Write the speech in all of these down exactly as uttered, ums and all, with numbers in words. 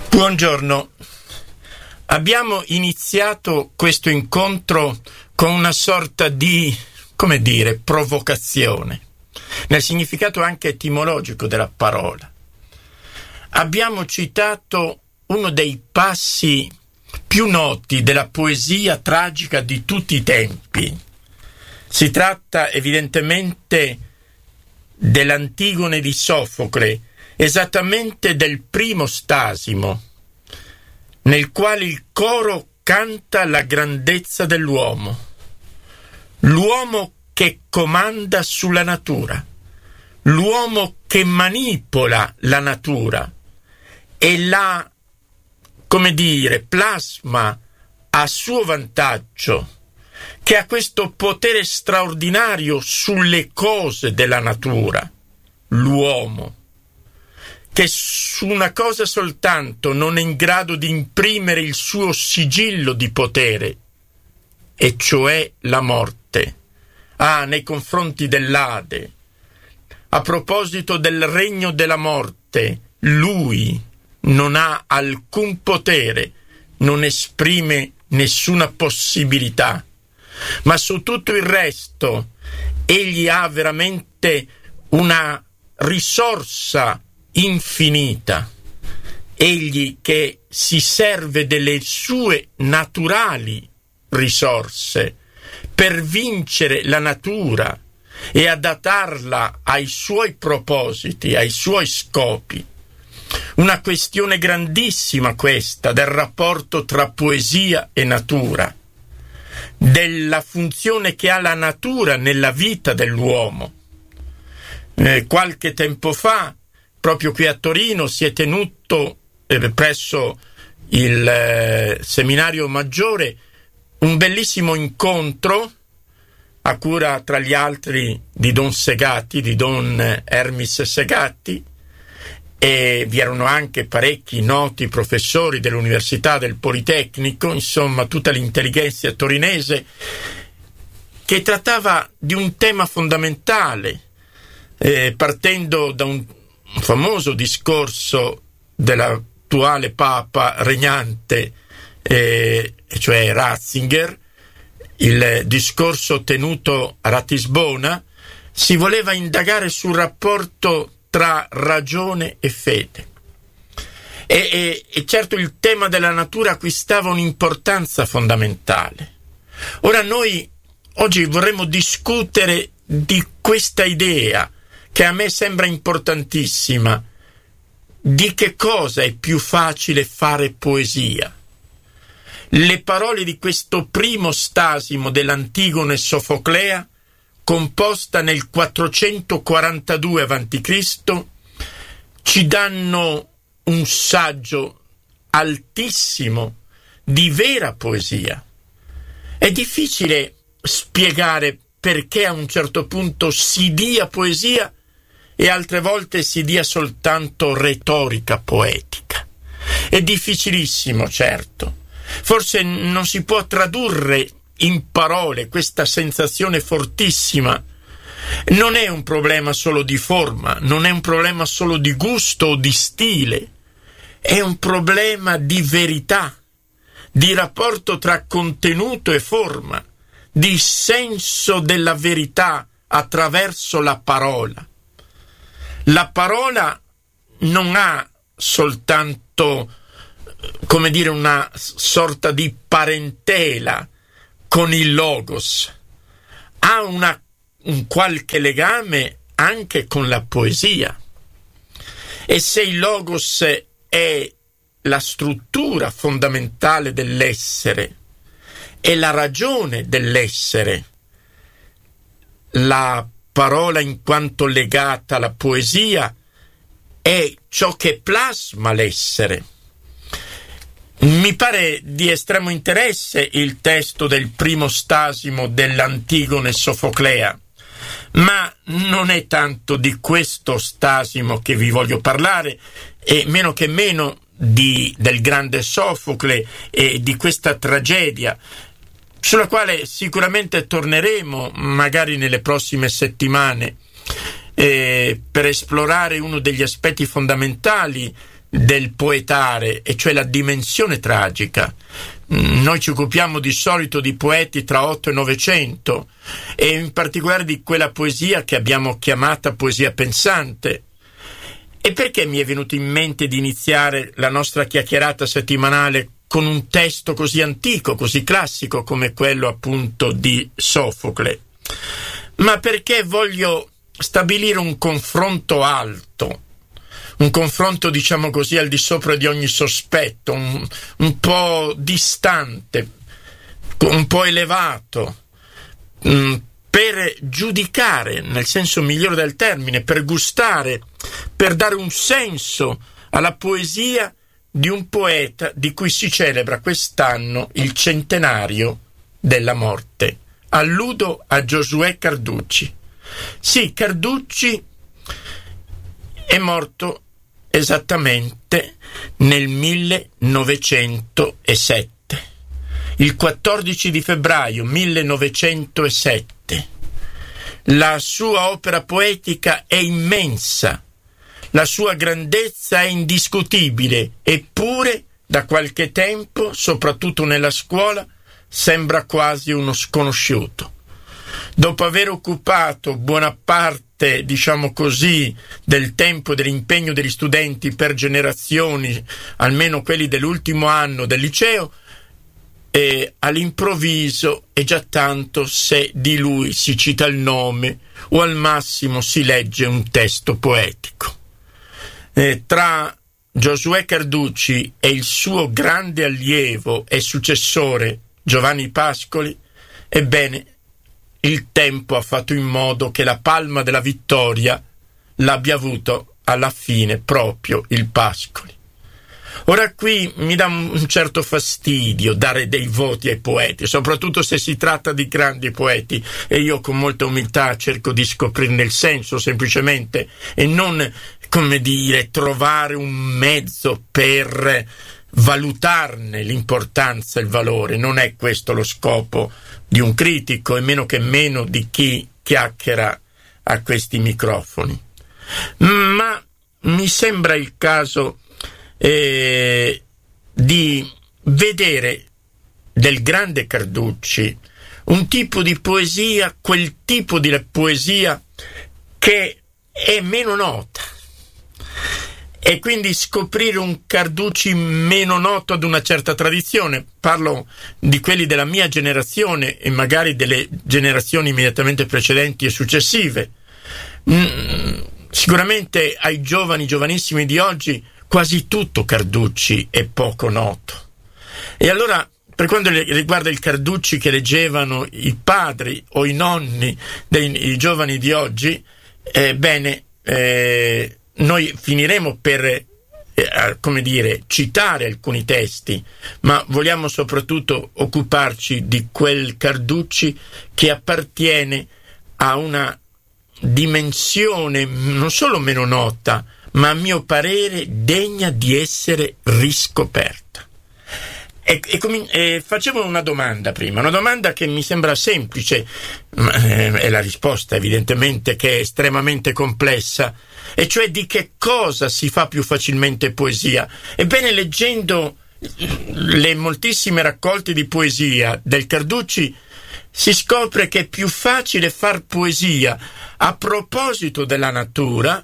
Buongiorno. Abbiamo iniziato questo incontro con una sorta di, come dire, provocazione, nel significato anche etimologico della parola. Abbiamo citato uno dei passi più noti della poesia tragica di tutti i tempi. Si tratta evidentemente dell'Antigone di Sofocle, esattamente del primo stasimo, nel quale il coro canta la grandezza dell'uomo, l'uomo che comanda sulla natura, l'uomo che manipola la natura e la, come dire, plasma a suo vantaggio, che ha questo potere straordinario sulle cose della natura, l'uomo, che su una cosa soltanto non è in grado di imprimere il suo sigillo di potere, e cioè la morte. Ah, nei confronti dell'Ade, a proposito del regno della morte, lui non ha alcun potere, non esprime nessuna possibilità, ma su tutto il resto egli ha veramente una risorsa infinita. Egli che si serve delle sue naturali risorse per vincere la natura e adattarla ai suoi propositi, ai suoi scopi. Una questione grandissima questa del rapporto tra poesia e natura, della funzione che ha la natura nella vita dell'uomo. Eh, qualche tempo fa, proprio qui a Torino, si è tenuto eh, presso il eh, Seminario Maggiore un bellissimo incontro a cura, tra gli altri, di Don Segatti, di Don Hermis Segatti, e vi erano anche parecchi noti professori dell'Università del Politecnico, insomma tutta l'intelligenza torinese, che trattava di un tema fondamentale, eh, partendo da un famoso discorso dell'attuale Papa regnante, eh, cioè Ratzinger, il discorso tenuto a Ratisbona. Si voleva indagare sul rapporto tra ragione e fede. E, e, e certo il tema della natura acquistava un'importanza fondamentale. Ora noi oggi vorremmo discutere di questa idea che a me sembra importantissima, di che cosa è più facile fare poesia. Le parole di questo primo stasimo dell'Antigone Sofoclea, composta nel quattrocentoquarantadue avanti Cristo, ci danno un saggio altissimo di vera poesia. È difficile spiegare perché a un certo punto si dia poesia e altre volte si dia soltanto retorica poetica. È difficilissimo, certo. Forse non si può tradurre in parole questa sensazione fortissima. Non è un problema solo di forma, non è un problema solo di gusto o di stile, è un problema di verità, di rapporto tra contenuto e forma, di senso della verità attraverso la parola. La parola non ha soltanto, come dire, una sorta di parentela con il logos, ha una, un qualche legame anche con la poesia. E se il logos è la struttura fondamentale dell'essere, è la ragione dell'essere, la parola in quanto legata alla poesia è ciò che plasma l'essere. Mi pare di estremo interesse il testo del primo stasimo dell'Antigone Sofoclea, ma non è tanto di questo stasimo che vi voglio parlare, e meno che meno di, del grande Sofocle e di questa tragedia, sulla quale sicuramente torneremo magari nelle prossime settimane, eh, per esplorare uno degli aspetti fondamentali del poetare, e cioè la dimensione tragica. Noi ci occupiamo di solito di poeti tra otto e novecento, e in particolare di quella poesia che abbiamo chiamata poesia pensante. E perché mi è venuto in mente di iniziare la nostra chiacchierata settimanale con un testo così antico, così classico come quello appunto di Sofocle? Ma perché voglio stabilire un confronto alto, un confronto, diciamo così, al di sopra di ogni sospetto, un, un po' distante, un po' elevato, mh, per giudicare, nel senso migliore del termine, per gustare, per dare un senso alla poesia di un poeta di cui si celebra quest'anno il centenario della morte. Alludo a Giosuè Carducci. Sì, Carducci è morto esattamente nel millenovecentosette, il quattordici di febbraio millenovecentosette. La sua opera poetica è immensa, la sua grandezza è indiscutibile, eppure da qualche tempo, soprattutto nella scuola, sembra quasi uno sconosciuto. Dopo aver occupato buona parte, diciamo così, del tempo e dell'impegno degli studenti per generazioni, almeno quelli dell'ultimo anno del liceo, e all'improvviso è già tanto se di lui si cita il nome o al massimo si legge un testo poetico. Eh, tra Giosuè Carducci e il suo grande allievo e successore Giovanni Pascoli, ebbene, il tempo ha fatto in modo che la palma della vittoria l'abbia avuto alla fine proprio il Pascoli. Ora qui mi dà un certo fastidio dare dei voti ai poeti, soprattutto se si tratta di grandi poeti, e io con molta umiltà cerco di scoprirne il senso semplicemente, e non, come dire, trovare un mezzo per valutarne l'importanza e il valore. Non è questo lo scopo di un critico, e meno che meno di chi chiacchiera a questi microfoni. Ma mi sembra il caso eh, di vedere del grande Carducci un tipo di poesia, quel tipo di poesia che è meno nota, e quindi scoprire un Carducci meno noto ad una certa tradizione. Parlo di quelli della mia generazione e magari delle generazioni immediatamente precedenti e successive. Mm, sicuramente ai giovani, giovanissimi di oggi, quasi tutto Carducci è poco noto. E allora, per quanto riguarda il Carducci che leggevano i padri o i nonni dei i giovani di oggi, eh, bene, eh, noi finiremo per, eh, come dire, citare alcuni testi, ma vogliamo soprattutto occuparci di quel Carducci che appartiene a una dimensione non solo meno nota, ma a mio parere degna di essere riscoperta. E, e, e facevo una domanda prima, una domanda che mi sembra semplice, ma è la risposta evidentemente che è estremamente complessa, e cioè di che cosa si fa più facilmente poesia. Ebbene, leggendo le moltissime raccolte di poesia del Carducci si scopre che è più facile far poesia a proposito della natura,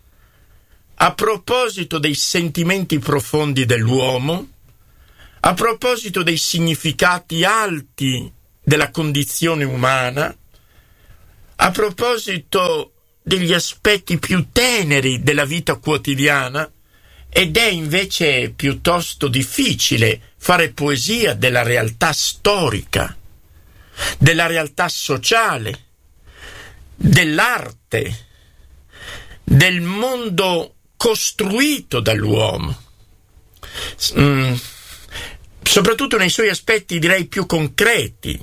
a proposito dei sentimenti profondi dell'uomo, a proposito dei significati alti della condizione umana, a proposito degli aspetti più teneri della vita quotidiana, ed è invece piuttosto difficile fare poesia della realtà storica, della realtà sociale, dell'arte, del mondo costruito dall'uomo, mm, soprattutto nei suoi aspetti, direi, più concreti,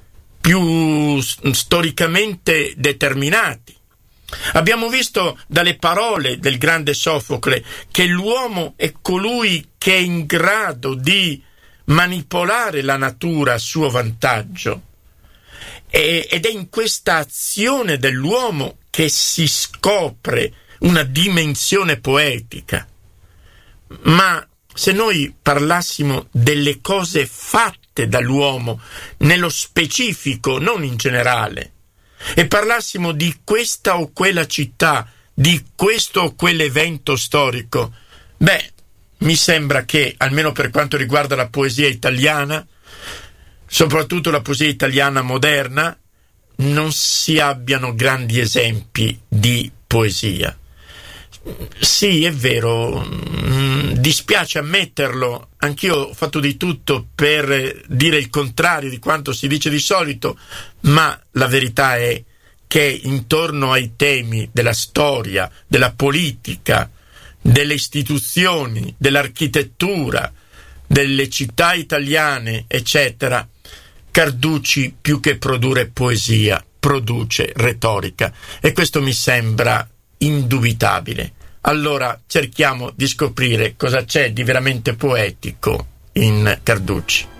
più storicamente determinati. Abbiamo visto dalle parole del grande Sofocle che l'uomo è colui che è in grado di manipolare la natura a suo vantaggio, e, ed è in questa azione dell'uomo che si scopre una dimensione poetica. ma se noi parlassimo delle cose fatte dall'uomo nello specifico, non in generale, e parlassimo di questa o quella città, di questo o quell'evento storico, beh, mi sembra che, almeno per quanto riguarda la poesia italiana, soprattutto la poesia italiana moderna, non si abbiano grandi esempi di poesia. Sì, è vero, mm, dispiace ammetterlo, anch'io ho fatto di tutto per dire il contrario di quanto si dice di solito, ma la verità è che intorno ai temi della storia, della politica, delle istituzioni, dell'architettura, delle città italiane, eccetera, Carducci, più che produrre poesia, produce retorica, e questo mi sembra indubitabile. Allora cerchiamo di scoprire cosa c'è di veramente poetico in Carducci.